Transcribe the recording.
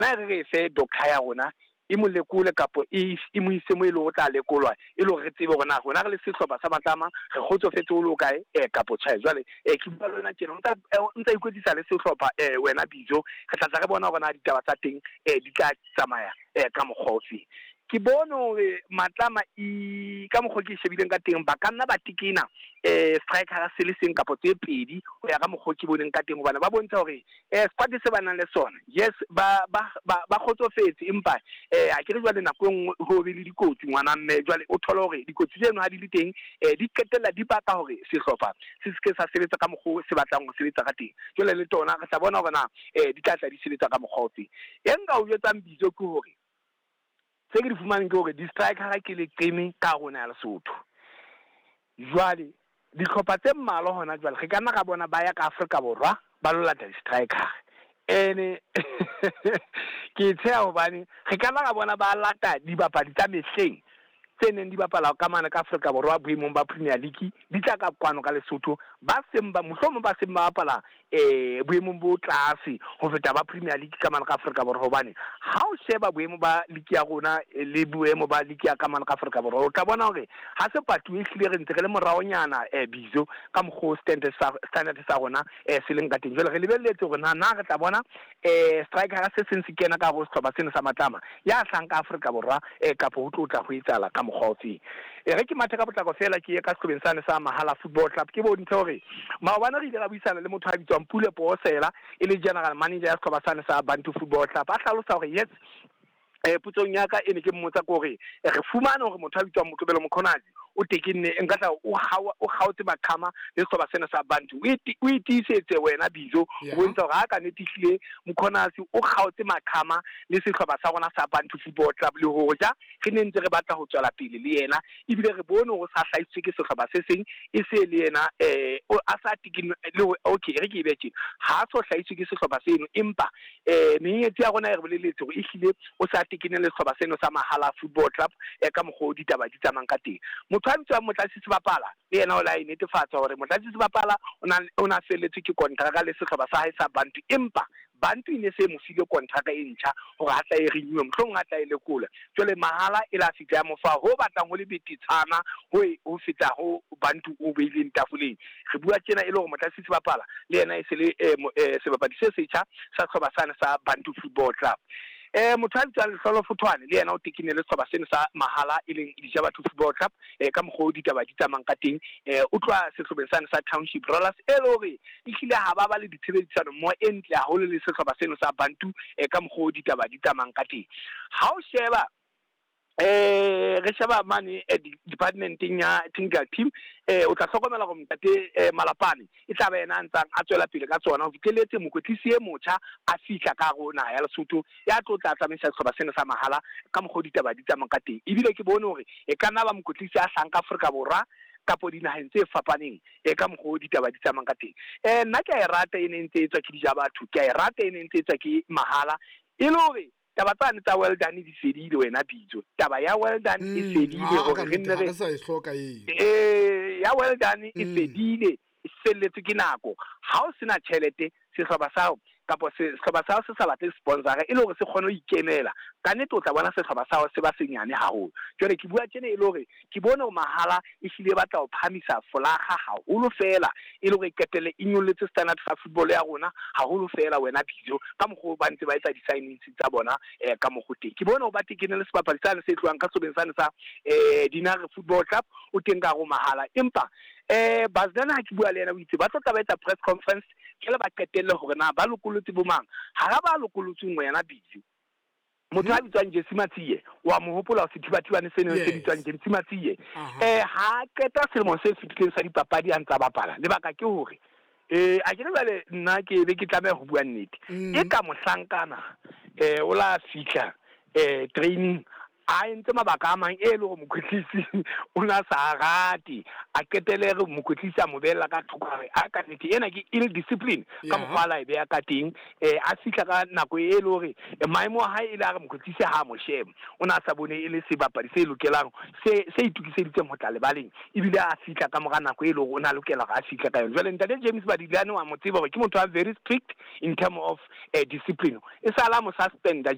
na re fe doctor ya rona e mo lekole kapo e mo ise mo ile go tla lekolwa e lo re tsebe gona gona re le setlhopha sa Matlama re gotsofetse o lo kae kapo tshai jwale ke bua lona ke ntse ikotsisa le setlhopha wena Bijo re tla re bona gona ditaba tsa teng di tla tsamaya ka mogofsi ke bona hore Matlama ka moggo ke shebileng ka teng ba ka nna ba tikina striker se le seng kapo tse pedi go ya ka moggo ke boneng ka teng go bana ba bontsha hore squad se ba nang le sona yes ba khotsofetse empa a ke re jwa le nako engwe go be le dikotsi ngwana mme jwale o thola hore dikotsi tseno ha di le teng di qetella di baka hore sehlopha se se ke sa sebetsa ka moggo se batlang go sebetsa ka teng jwale le tona re tla bona hore na di tla di sebetsa ka mogotsi enga o jetsang Bijo ke hore se ke di fumaneng ke hore di striker ke le qeme ka rona ya Lesotho jwale ditlhopha tse mmalo hona jwale re kana ga bona ba ya ka Afrika Borwa ba lo lata di striker ene ke tsaya hobane re kana ga bona ba lata di bapadi tsa mehleng tseneng di bapala ka mana ka Afrika Borwa boemong ba Premier League di tla ka kwano ka Lesotho ba semba mohlomong ba semba bapala boemong bo tlase ho feta ba Premier League ka mana ka Afrika Borwa hobane ha o sheba boemo ba league ya rona le boemo ba league ya ka mana ka Afrika Borwa o tla bona hore ha se patu e hlile re ntse re le moraonyana Bijo ka moggo standard sa rona se leng ka teng jwale re lebelletse hore na re tla bona striker se seng se kena ka go setlhopa seno sa Matlama ya hlang ka Afrika Borwa ka ho tlotla go itsala ka mogotsi re ke mathe ka botlako fela ke ye ka setlhobeng sane sa Mahala Football Club ke bontshe hore maobana re ile ga buisana le motho a bitswang Pule Posela e le general manager ya setlhoba sane sa Bantu Football Club a hlalosa hore yes putsong ya ka e ne ke mmotsa gore re fumana hore motho a bitswang Motobelo Mokhonazi o tekinne nkatla o gaotse Makhama le setlhoba sena sa Bantu o itisetse wena Bijo o bontsha hore ha ka netihlile Mokhonazi o gaotse Makhama le setlhoba sa rona sa Bantu Football Club le ho ja re ne ntse re batla ho tswela pele le yena ebile re bone hore sa hlaisitswe ke setlhoba se seng e se le yena a sa tikinne le okay re ke betse ha so hlaisitswe ke setlhoba seno empa menyetsi ya rona e re boleletse hore e hlile o sa tikinne le setlhoba seno sa Mahala Football Club ka moggo ditaba di tsamang ka teng motho a motlatsi se bapala le yena o la e netefatsa hore motlatsi se bapala o na feletse ke kontraka le setlhoba sa hae sa Bantu empa Bantu ine se mo file kontraka e ntjha hore ha tla e renew mohlong ha tla e lekola jwale Mahala e la fitla ya mofa ho batlang ho le betitsana ho feta ho Bantu o beileng tafoleng re bua tjena e le hore motlatsi se bapala le yena e se le sebapadi se setjha sa setlhoba sane sa Bantu Football Club motho a tsang Hlolo Futhwane le yena o tekine le setlhoba seno sa Mahala e leng Batho Football Club ka moggo ditaba di tsamang ka teng o tloa setlhobeng sane sa Township Rollers e le hore e hlile ha ba le ditshebedisano mo entle haholo le setlhoba seno sa Bantu ka moggo ditaba di tsamang ka teng ha o sheba re sheba mane departmenting ya technical team o tla hlokomela go mtate Malapane e tla ba yena a ntsang a tswela pele ka tsona ho fitlheletse mokwetlisi e motjha a fihla ka rona ya Lesotho ya tla tsamaisa setlhoba seno sa Mahala ka moggo ditaba di tsamang ka teng ebile ke bone hore e ka nna ba mokwetlisi a hlang ka Afrika Borwa kapo dinaheng tse fapaneng ka moggo ditaba di tsamang ka teng nna ke a e rata e ne ntse etswa ke dija batho ke a e rata e ne ntse etswa ke Mahala e le hore taba tsane tsa well done di fedile wena Bijo taba ya well done e fedile hore re nne re sa e hloka ya well done e fedile e selletse ke nako ha o sena tšhelete setlhoba sao kapo setlhoba sao se sa batle sponsor e le hore se kgone ho ikemela ka nnete o tla bona setlhoba sao se ba senyane haholo jwale ke bua tjena e le hore ke bone hore Mahala e hlile batla ho phamisa folaga haholo fela e le hore ketele e nyolletse standard sa football ya rona haholo fela wena Bijo ka moggo ba ntse ba etsa di-signings tsa bona ka moggo teng ke bone ho ba tekene le sebapadi sane se tloang ka sobeng sane sa Dinare Football Club o teng ka go Mahala empa Bazdana ha ke bua le yena o itse ba tla ba etsa press conference ke le ba qetelle hore na ba lokolotse bomang ha ba lokolotse ngwe yana Bijo motho a bitswang Jesse Matsie wa mo hopola ho sethibathibane seno se bitswang Jesse Matsie ha qeta selemo se fetileng sa dipapadi a ntsa bapala lebaka ke hore a ke le nna ke be ke tlameha ho bua nnete e ka mohlankana o la fihla training a entse mabaka a mang e le go mokwetlisi o na sa rate a ketele re mokwetlisi a mobella ka thokare a ka nete ena ke ill discipline ka mogwala e be ya ka teng a fihla ka nako e le hore maemo a hae e le re mokwetlisi ha mo sheba o na sa bone e le sebapadi se lokelang se itukiseditse motla lebaleng ebile a fihla ka mora nako e le hore o na lokela ga a fihla ka yona jwale ntate James Badilane wa mo tseba hore ke motho a very strict in terms of discipline e sala mo suspenda